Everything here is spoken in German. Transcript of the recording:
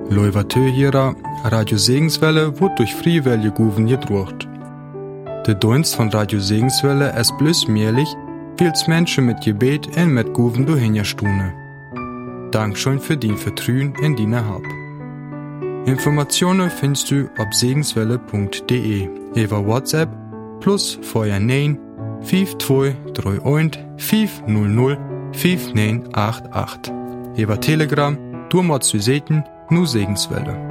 Leuvatö hierer, Radio Segenswelle wird durch Friewelle Guven gedruckt. Der Dienst von Radio Segenswelle ist bloß möglich, weil's Menschen mit Gebet und mit Guven durchhingerstune. Dankeschön für dein Vertrauen in deine Hab. Informationen findest du auf segenswelle.de über WhatsApp plus vorher 9 5231 500 5988. Über Telegram, du musst du sehen, nur Segenswelle.